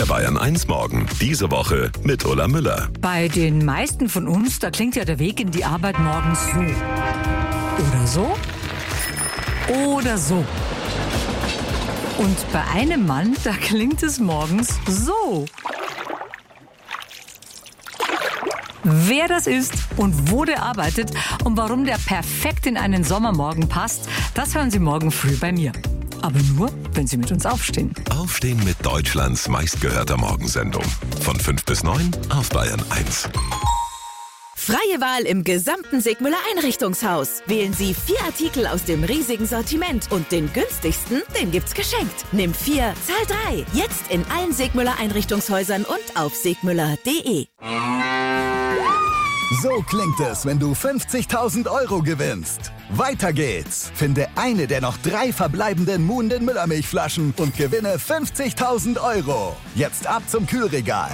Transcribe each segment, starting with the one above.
Der Bayern 1 Morgen. Diese Woche mit Ulla Müller. Bei den meisten von uns, da klingt ja der Weg in die Arbeit morgens so. Oder so. Oder so. Und bei einem Mann, da klingt es morgens so. Wer das ist und wo der arbeitet und warum der perfekt in einen Sommermorgen passt, das hören Sie morgen früh bei mir. Aber nur, wenn Sie mit uns aufstehen. Aufstehen mit Deutschlands meistgehörter Morgensendung. Von 5 bis 9 auf Bayern 1. Freie Wahl im gesamten Segmüller Einrichtungshaus. Wählen Sie 4 Artikel aus dem riesigen Sortiment und den günstigsten, den gibt's geschenkt. Nimm 4, zahl 3. Jetzt in allen Segmüller Einrichtungshäusern und auf segmüller.de. So klingt es, wenn du 50.000 Euro gewinnst. Weiter geht's. Finde eine der noch 3 verbleibenden Muhnden Müllermilchflaschen und gewinne 50.000 Euro. Jetzt ab zum Kühlregal.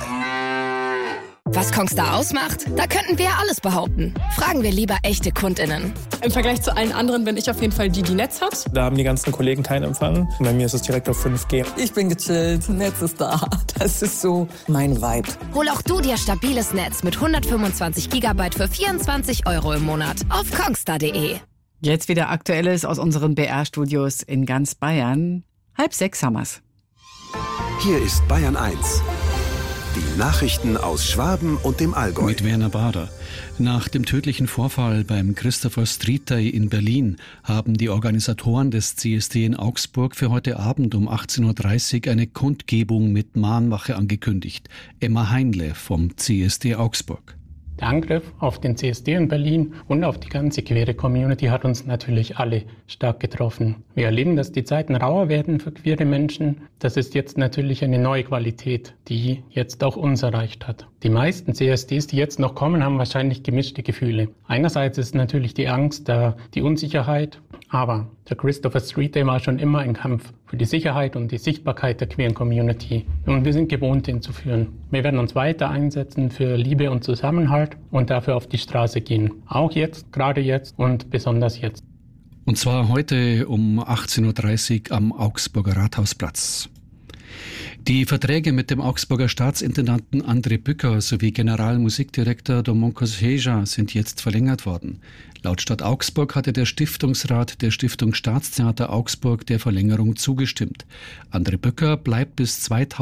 Was Kongstar ausmacht? Da könnten wir ja alles behaupten. Fragen wir lieber echte KundInnen. Im Vergleich zu allen anderen bin ich auf jeden Fall die Netz hat. Da haben die ganzen Kollegen keinen Empfang. Bei mir ist es direkt auf 5G. Ich bin gechillt, Netz ist da. Das ist so mein Vibe. Hol auch du dir stabiles Netz mit 125 GB für 24 Euro im Monat auf kongstar.de. Jetzt wieder Aktuelles aus unseren BR-Studios in ganz Bayern. 5:30 haben wir's. Hier ist Bayern 1. Die Nachrichten aus Schwaben und dem Allgäu. Mit Werner Bader. Nach dem tödlichen Vorfall beim Christopher Street Day in Berlin haben die Organisatoren des CSD in Augsburg für heute Abend um 18.30 Uhr eine Kundgebung mit Mahnwache angekündigt. Emma Heinle vom CSD Augsburg. Der Angriff auf den CSD in Berlin und auf die ganze queere Community hat uns natürlich alle stark getroffen. Wir erleben, dass die Zeiten rauer werden für queere Menschen. Das ist jetzt natürlich eine neue Qualität, die jetzt auch uns erreicht hat. Die meisten CSDs, die jetzt noch kommen, haben wahrscheinlich gemischte Gefühle. Einerseits ist natürlich die Angst, die Unsicherheit, aber der Christopher Street Day war schon immer ein Kampf für die Sicherheit und die Sichtbarkeit der queeren Community. Und wir sind gewohnt, den zu führen. Wir werden uns weiter einsetzen für Liebe und Zusammenhalt und dafür auf die Straße gehen. Auch jetzt, gerade jetzt und besonders jetzt. Und zwar heute um 18.30 Uhr am Augsburger Rathausplatz. Die Verträge mit dem Augsburger Staatsintendanten André Bücker sowie Generalmusikdirektor Domongos Heja sind jetzt verlängert worden. Laut Stadt Augsburg hatte der Stiftungsrat der Stiftung Staatstheater Augsburg der Verlängerung zugestimmt. André Bücker bleibt bis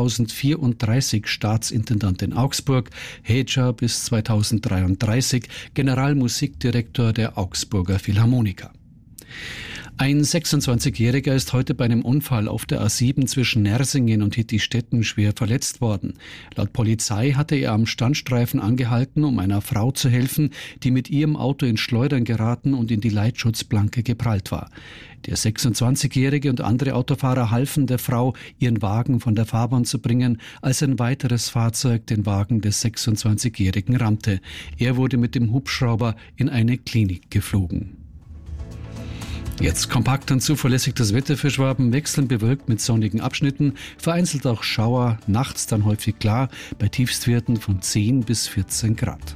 2034 Staatsintendant in Augsburg, Heja bis 2033 Generalmusikdirektor der Augsburger Philharmoniker. Ein 26-Jähriger ist heute bei einem Unfall auf der A7 zwischen Nersingen und Hittistetten schwer verletzt worden. Laut Polizei hatte er am Standstreifen angehalten, um einer Frau zu helfen, die mit ihrem Auto ins Schleudern geraten und in die Leitschutzplanke geprallt war. Der 26-Jährige und andere Autofahrer halfen der Frau, ihren Wagen von der Fahrbahn zu bringen, als ein weiteres Fahrzeug den Wagen des 26-Jährigen rammte. Er wurde mit dem Hubschrauber in eine Klinik geflogen. Jetzt kompakt und zuverlässig das Wetter für Schwaben, wechselnd bewölkt mit sonnigen Abschnitten, vereinzelt auch Schauer, nachts dann häufig klar, bei Tiefstwerten von 10 bis 14 Grad.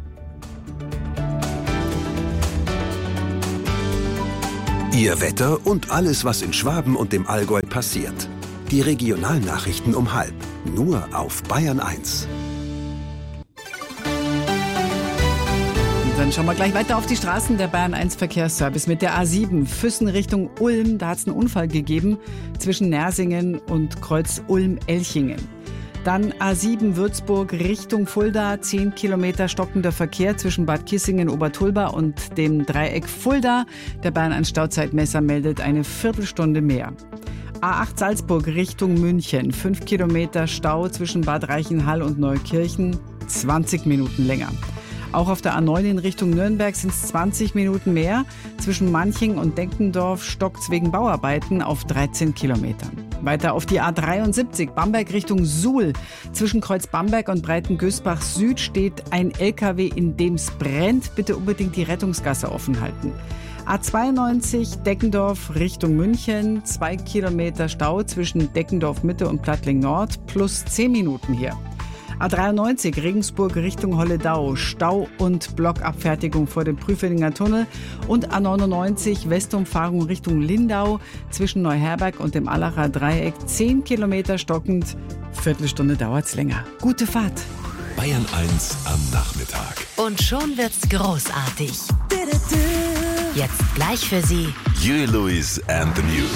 Ihr Wetter und alles, was in Schwaben und dem Allgäu passiert. Die Regionalnachrichten um 12:30, nur auf Bayern 1. Dann schauen wir gleich weiter auf die Straßen. Der Bayern 1 Verkehrsservice mit der A7 Füssen Richtung Ulm. Da hat es einen Unfall gegeben zwischen Nersingen und Kreuz Ulm-Elchingen. Dann A7 Würzburg Richtung Fulda, 10 Kilometer stockender Verkehr zwischen Bad Kissingen, Obertulba und dem Dreieck Fulda. Der Bayern 1 Stauzeitmesser meldet eine Viertelstunde mehr. A8 Salzburg Richtung München, 5 Kilometer Stau zwischen Bad Reichenhall und Neukirchen, 20 Minuten länger. Auch auf der A9 in Richtung Nürnberg sind es 20 Minuten mehr. Zwischen Manching und Denkendorf stockt es wegen Bauarbeiten auf 13 Kilometern. Weiter auf die A73 Bamberg Richtung Suhl. Zwischen Kreuz Bamberg und Breitengösbach Süd steht ein LKW, in dem es brennt. Bitte unbedingt die Rettungsgasse offen halten. A92 Deckendorf Richtung München. 2 Kilometer Stau zwischen Deckendorf Mitte und Plattling Nord plus 10 Minuten hier. A93 Regensburg Richtung Holledau, Stau und Blockabfertigung vor dem Prüfeninger Tunnel. Und A99 Westumfahrung Richtung Lindau zwischen Neuherberg und dem Allacher Dreieck. 10 Kilometer stockend, Viertelstunde dauert's länger. Gute Fahrt. Bayern 1 am Nachmittag. Und schon wird's großartig. Jetzt gleich für Sie Huey Lewis and the News.